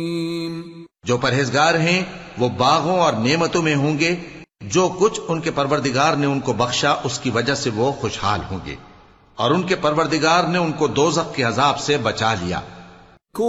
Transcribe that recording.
जो परहेजगार हैं वो बागों और नेमतों में होंगे, जो कुछ उनके परवरदिगार ने उनको बख्शा उसकी वजह से वो खुशहाल होंगे, और उनके परवरदिगार ने उनको दोज़ख के अजाब से बचा लिया।